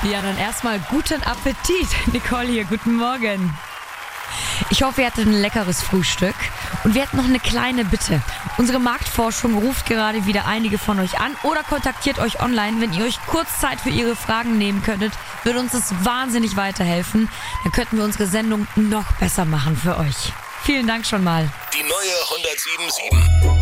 Ja, dann erstmal guten Appetit. Nicole hier, guten Morgen. Ich hoffe, ihr hattet ein leckeres Frühstück. Und wir hätten noch eine kleine Bitte. Unsere Marktforschung ruft gerade wieder einige von euch an oder kontaktiert euch online. Wenn ihr euch kurz Zeit für ihre Fragen nehmen könntet, würde uns das wahnsinnig weiterhelfen. Dann könnten wir unsere Sendung noch besser machen für euch. Vielen Dank schon mal. Die neue 107.7.